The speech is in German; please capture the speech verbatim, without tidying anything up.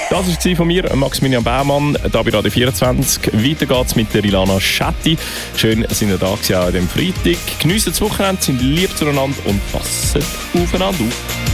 Das war es von mir, Maximilian Baumann, hier bei Radio vierundzwanzig. Weiter geht's mit der Ilana Schetti. Schön, sind ihr da gewesen, auch an dem Freitag. Geniessen das Wochenende, sind lieb zueinander und passen aufeinander auf.